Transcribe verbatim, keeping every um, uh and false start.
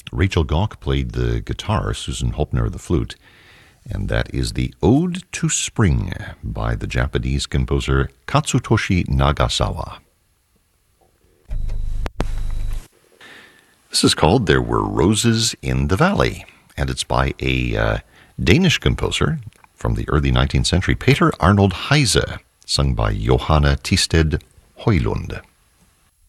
Rachel Gauck played the guitar, Susan Hopner the flute, and that is the Ode to Spring by the Japanese composer Katsutoshi Nagasawa. This is called There Were Roses in the Valley, and it's by a uh, Danish composer from the early nineteenth century, Peter Arnold Heise, sung by Johanna Tisted Højlund.